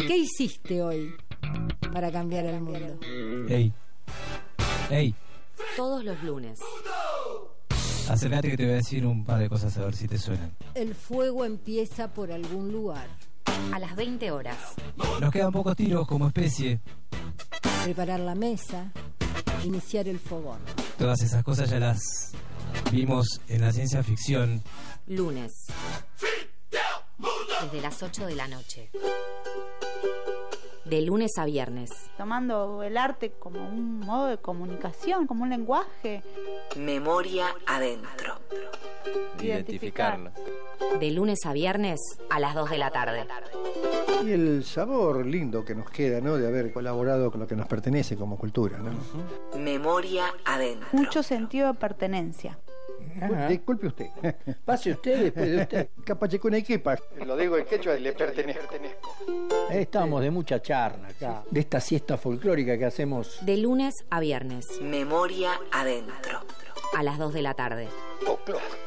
¿Qué hiciste hoy para cambiar el mundo? Ey. Todos los lunes. Acércate que te voy a decir un par de cosas a ver si te suenan. El fuego empieza por algún lugar. A las 20 horas. Nos quedan pocos tiros como especie. Preparar la mesa, iniciar el fogón. Todas esas cosas ya las vimos en la ciencia ficción. Lunes. Desde las 8 de la noche. De lunes a viernes. Tomando el arte como un modo de comunicación, como un lenguaje. Memoria adentro. Identificarla. De lunes a viernes a las 2 de la tarde. Y el sabor lindo que nos queda, ¿no? De haber colaborado con lo que nos pertenece como cultura, ¿no? Memoria adentro. Mucho sentido de pertenencia. Disculpe usted. Pase usted después de usted. Capachecunequipa. Lo digo en quechua, le pertenezco. Estamos de mucha charla acá, de esta siesta folclórica que hacemos. De lunes a viernes. Memoria adentro. A las 2 de la tarde. Folclore.